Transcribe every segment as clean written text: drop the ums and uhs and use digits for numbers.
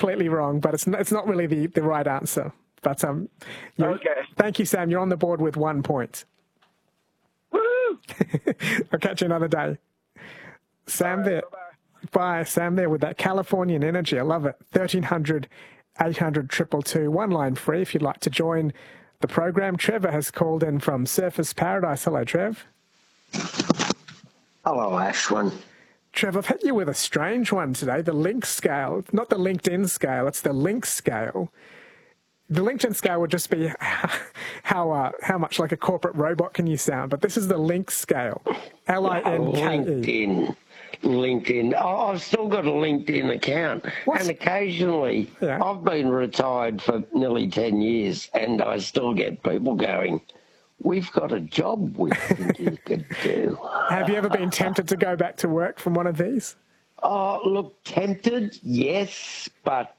completely wrong, but it's not really the right answer. But Okay. Thank you, Sam. You're on the board with 1 point. Woo! I'll catch you another day. Sam there. Bye, Sam there with that Californian energy. I love it. 1300 800 222. One line free if you'd like to join the program. Trevor has called in from Surfers Paradise. Hello, Trev. Hello, Ashwin. Trev, I've hit you with a strange one today, the link scale. Not the LinkedIn scale, it's the link scale. The LinkedIn scale would just be how much like a corporate robot can you sound, but this is the link scale. LINKE. LinkedIn. I've still got a LinkedIn account. What? And occasionally, I've been retired for nearly 10 years, and I still get people going, we've got a job we think you could do. Have you ever been tempted to go back to work from one of these? Oh, look, tempted, yes, but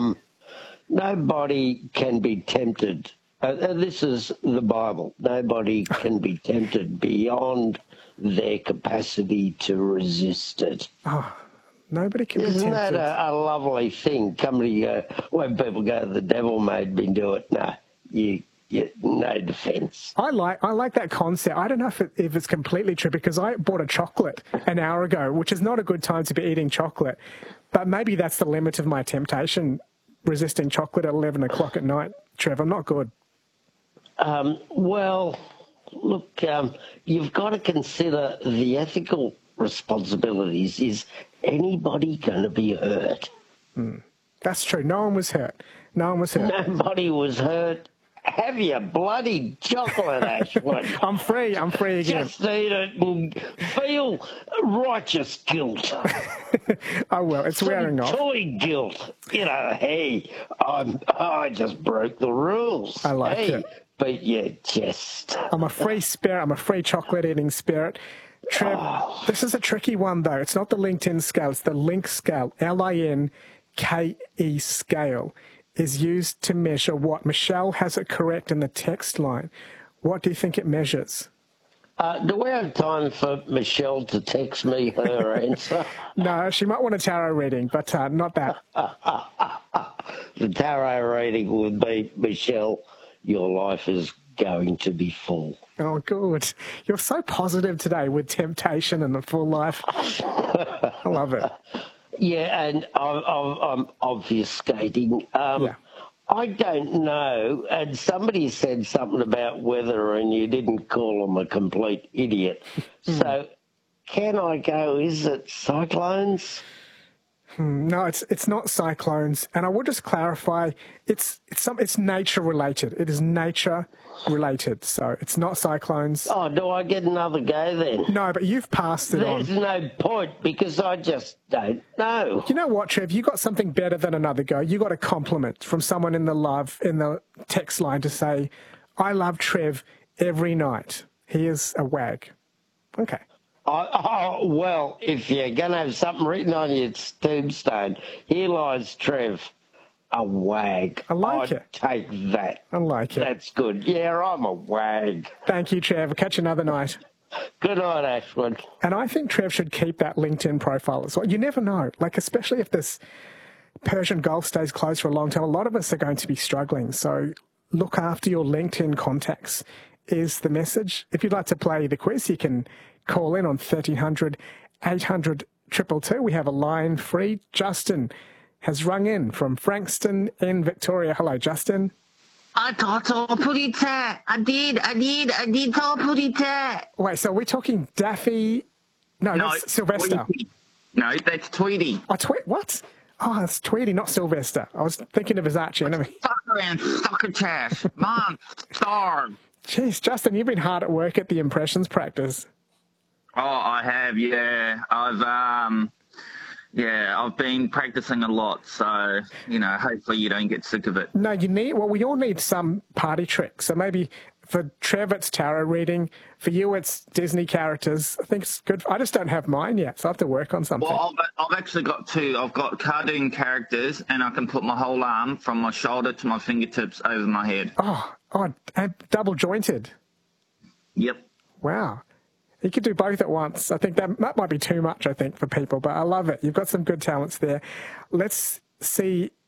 nobody can be tempted. This is the Bible. Nobody can be tempted beyond their capacity to resist it. Oh, nobody can be tempted. Isn't that a lovely thing? When people go, the devil made me do it. No, no defense. I like that concept. I don't know if it's completely true, because I bought a chocolate an hour ago, which is not a good time to be eating chocolate. But maybe that's the limit of my temptation, resisting chocolate at 11 o'clock at night. Trev, I'm not good. Well, look, you've got to consider the ethical responsibilities. Is anybody going to be hurt? That's true. No one was hurt. Nobody was hurt. Have your bloody chocolate, Ashwin. I'm free again. Just eat it and feel righteous guilt. Oh, well, it's wearing off. Toy guilt. Hey, I just broke the rules. I like it. Beat your chest. I'm a free spirit. I'm a free chocolate-eating spirit. Trev, This is a tricky one, though. It's not the LinkedIn scale. It's the link scale. LINKE scale is used to measure what? Michelle has it correct in the text line. What do you think it measures? Do we have time for Michelle to text me her answer? No, she might want a tarot reading, but not that. The tarot reading would be, Michelle, your life is going to be full. Oh, good. You're so positive today with temptation and the full life. I love it. Yeah, and I'm obfuscating. I don't know. And somebody said something about weather and you didn't call them a complete idiot. So can I go, is it cyclones? No, it's not cyclones. And I will just clarify, it's nature related. It is nature related. So it's not cyclones. Oh, do I get another go then? No, but you've passed it on. There's no point because I just don't know. You know what, Trev? You got something better than another go. You got a compliment from someone in the text line to say, I love Trev every night. He is a wag. Okay. Well, if you're going to have something written on your tombstone, here lies Trev, a wag. I like it. Take that. I like it. That's good. Yeah, I'm a wag. Thank you, Trev. I'll catch you another night. Good night, Ashwin. And I think Trev should keep that LinkedIn profile as well. You never know. Like, especially if this Persian Gulf stays closed for a long time, a lot of us are going to be struggling. So look after your LinkedIn contacts is the message. If you'd like to play the quiz, you can call in on 1300 800 222. We have a line free. Justin has rung in from Frankston in Victoria. Hello, Justin. I thought so pretty tight. I did so pretty tight. Wait, so are we talking Daffy? No, that's Sylvester. Tweety. No, that's Tweety. Oh, what? Oh, it's Tweety, not Sylvester. I was thinking of his arch enemy. Sucker and succotash. Mom, starve. Jeez, Justin, you've been hard at work at the impressions practice. Oh, I have, yeah. I've been practicing a lot, so, hopefully you don't get sick of it. No, we all need some party tricks. So maybe for Trev, it's tarot reading. For you, it's Disney characters. I think it's good. I just don't have mine yet, so I have to work on something. Well, I've actually got two. I've got cartoon characters, and I can put my whole arm from my shoulder to my fingertips over my head. Oh, and double jointed. Yep. Wow. You could do both at once. I think that might be too much, for people, but I love it. You've got some good talents there. Let's see